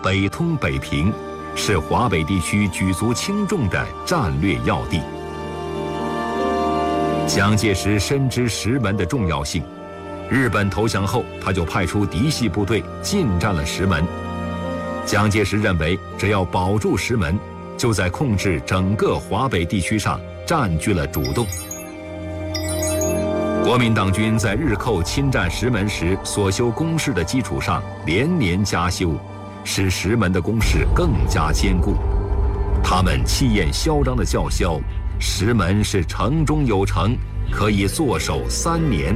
北通北平，是华北地区举足轻重的战略要地。蒋介石深知石门的重要性，日本投降后，他就派出嫡系部队进占了石门。蒋介石认为，只要保住石门，就在控制整个华北地区上占据了主动。国民党军在日寇侵占石门时所修工事的基础上，连年加修，使石门的工事更加坚固。他们气焰嚣张地叫嚣：石门是城中有城，可以坐守3年。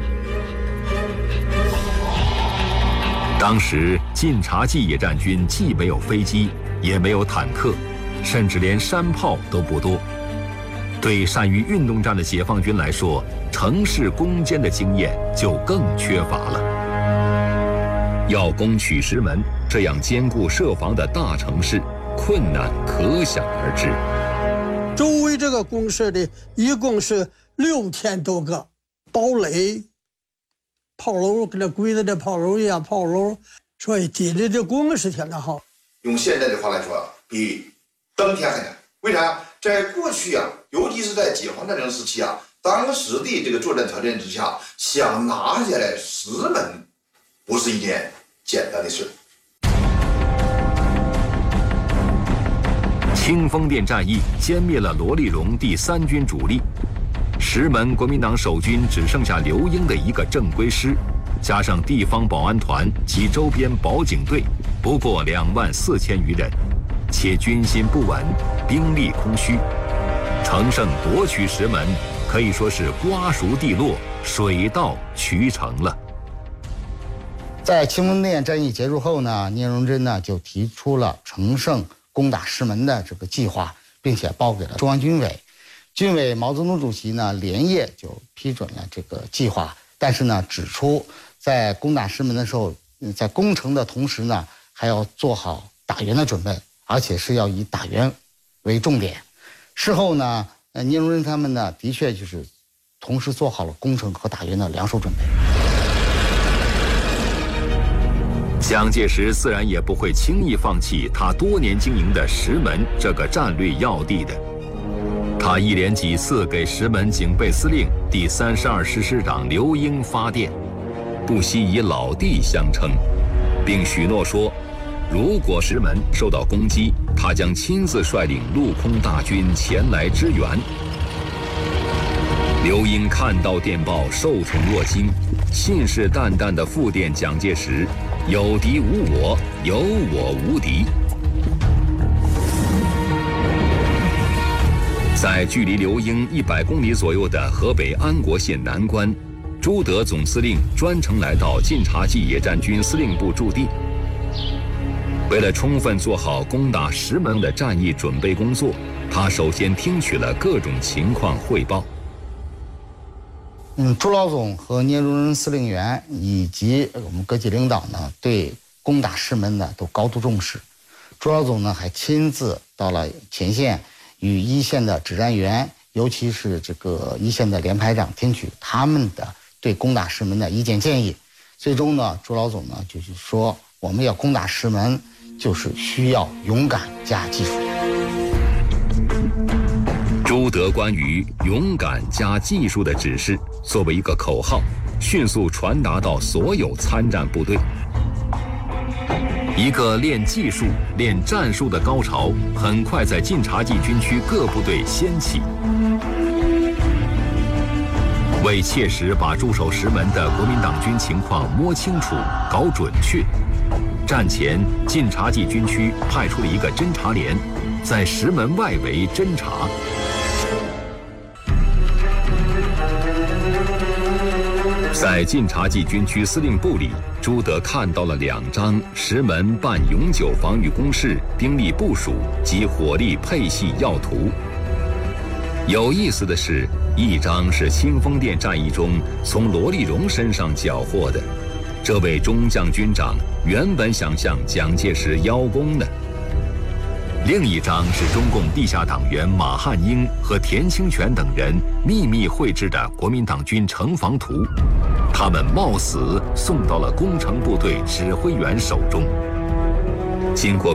当时晋察冀野战军既没有飞机，也没有坦克，甚至连山炮都不多。对善于运动战的解放军来说，城市攻坚的经验就更缺乏了。要攻取石门这样坚固设防的大城市，困难可想而知。 周围这个工事的一共是6000多个堡垒、炮楼，跟那鬼子的炮楼一样炮楼，所以地里的工是相当好。 用现在的话来说，比登天还难。为啥？在过去啊，尤其是在解放战争时期啊，当时的这个作战条件之下，想拿下来石门，不是一件简单的事。 清风店战役歼灭了罗立荣第3军主力，石门国民党守军只剩下刘英的一个正规师，加上地方保安团及周边保警队，不过24000余人，且军心不稳，兵力空虚。乘胜夺取石门，可以说是瓜熟蒂落，水到渠成了。 在清风店战役结束后呢，聂荣臻呢就提出了乘胜攻打石门的这个计划，并且报给了中央军委。军委毛泽东主席呢连夜就批准了这个计划，但是呢指出，在攻打石门的时候，在攻城的同时呢，还要做好打援的准备，而且是要以打援为重点。事后呢，聂荣臻他们呢的确就是同时做好了攻城和打援的两手准备。 蒋介石自然也不会轻易放弃他多年经营的石门这个战略要地的。他一连几次给石门警备司令第32师师长刘英发电，不惜以老弟相称，并许诺说，如果石门受到攻击，他将亲自率领陆空大军前来支援。刘英看到电报，受宠若惊，信誓旦旦地复电蒋介石：有敌无我，有我无敌。在距离刘英100公里左右的河北安国县南关，朱德总司令专程来到晋察冀野战军司令部驻地。为了充分做好攻打石门的战役准备工作，他首先听取了各种情况汇报。 朱老总和聂荣臻司令员以及我们各级领导呢，对攻打石门呢都高度重视。朱老总呢还亲自到了前线，与一线的指战员，尤其是这个一线的连排长听取他们的对攻打石门的意见建议。最终呢，朱老总呢就是说，我们要攻打石门，就是需要勇敢加技术。 朱德关于勇敢加技术的指示，作为一个口号，迅速传达到所有参战部队。一个练技术、练战术的高潮，很快在晋察冀军区各部队掀起。为切实把驻守石门的国民党军情况摸清楚、搞准确，战前晋察冀军区派出了一个侦察连，在石门外围侦察。在晋察冀军区司令部里，朱德看到了2张石门半永久防御工事、兵力部署及火力配系要图。有意思的是，一张是清风店战役中从罗立荣身上缴获的，这位中将军长原本想向蒋介石邀功的。另一张是中共地下党员马汉英和田清泉等人秘密绘制的国民党军城防图，他们冒死送到了工程部队指挥员手中。经过